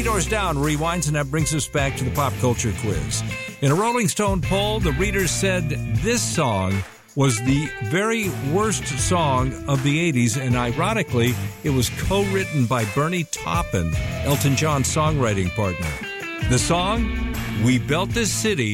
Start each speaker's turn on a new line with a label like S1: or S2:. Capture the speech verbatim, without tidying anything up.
S1: Three Doors Down rewinds, and that brings us back to the pop culture quiz. In a Rolling Stone poll, the readers said this song was the very worst song of the eighties, and ironically, it was co-written by Bernie Taupin, Elton John's songwriting partner. The song, We Built This City,